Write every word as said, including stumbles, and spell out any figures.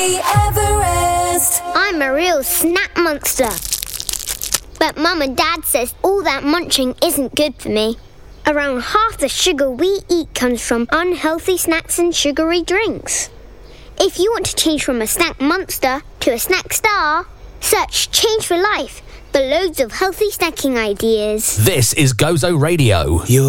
Everest. I'm a real snack monster. But Mum and Dad says all that munching isn't good for me. Around half the sugar we eat comes from unhealthy snacks and sugary drinks. If you want to change from a snack monster to a snack star, search Change for Life for loads of healthy snacking ideas. This is Gozo Radio. You're